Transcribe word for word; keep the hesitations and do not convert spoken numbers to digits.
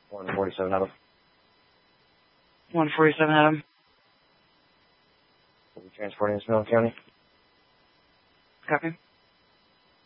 one forty-seven Adam. one forty-seven Adam. We'll be transporting this Mill County. Copy.